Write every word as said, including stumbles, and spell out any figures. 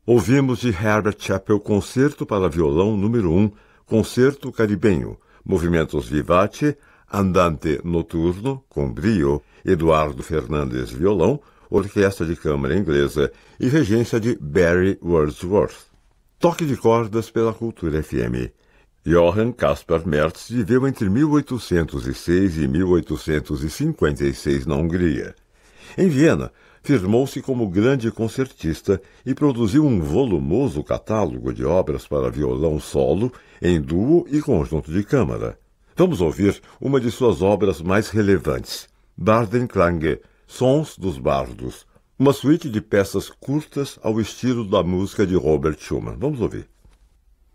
Ouvimos de Herbert Chappell Concerto para Violão número um, Concerto Caribenho, movimentos vivace, andante noturno, com brio, Eduardo Fernandes violão, Orquestra de Câmara Inglesa e regência de Barry Wordsworth. Toque de cordas pela Cultura F M. Johann Caspar Merz viveu entre mil oitocentos e seis e mil oitocentos e cinquenta e seis na Hungria. Em Viena, firmou-se como grande concertista e produziu um volumoso catálogo de obras para violão solo, em duo e conjunto de câmara. Vamos ouvir uma de suas obras mais relevantes, Bardenklange, Sons dos Bardos, uma suíte de peças curtas ao estilo da música de Robert Schumann. Vamos ouvir.